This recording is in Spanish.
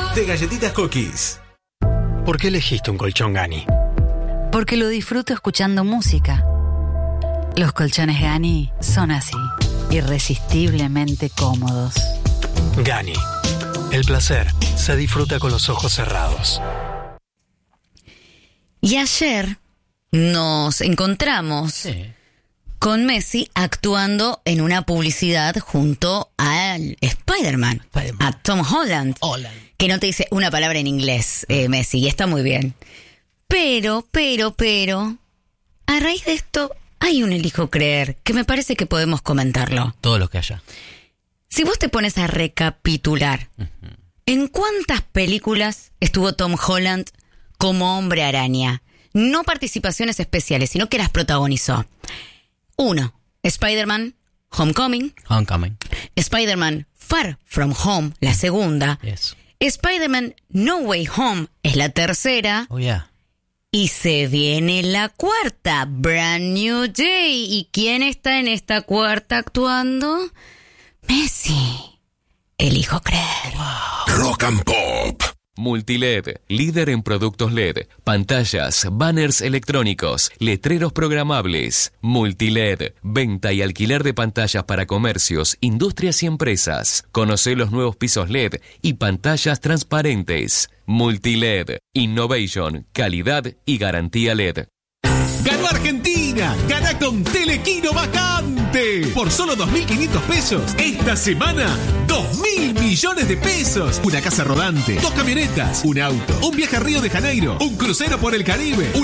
de Galletitas Cookies. ¿Por qué elegiste un colchón Gani? Porque lo disfruto escuchando música. Los colchones Gani son así, irresistiblemente cómodos. Gani. El placer se disfruta con los ojos cerrados. Y ayer nos encontramos con Messi actuando en una publicidad junto al Spider-Man, a Tom Holland, que no te dice una palabra en inglés, Messi, y está muy bien. Pero, a raíz de esto hay un elijo creer que me parece que podemos comentarlo. Todo lo que haya. Si vos te pones a recapitular, ¿en cuántas películas estuvo Tom Holland como Hombre Araña? No participaciones especiales, sino que las protagonizó. 1. Spider-Man Homecoming. Spider-Man Far From Home, la segunda. Yes. Spider-Man No Way Home es la tercera. Oh, yeah. Y se viene la cuarta, Brand New Day. ¿Y quién está en esta cuarta actuando? Messi. Elijo creer. Wow. Rock and Pop. Multiled, líder en productos LED, pantallas, banners electrónicos, letreros programables. Multiled, venta y alquiler de pantallas para comercios, industrias y empresas. Conoce los nuevos pisos LED y pantallas transparentes. Multiled, innovation, calidad y garantía LED. ¡Ganó Argentina! ¡Gana con Telequino Vacante! Por solo 2.500 pesos. Esta semana, 2.000 millones de pesos. Una casa rodante, 2 camionetas, un auto, un viaje a Río de Janeiro, un crucero por el Caribe,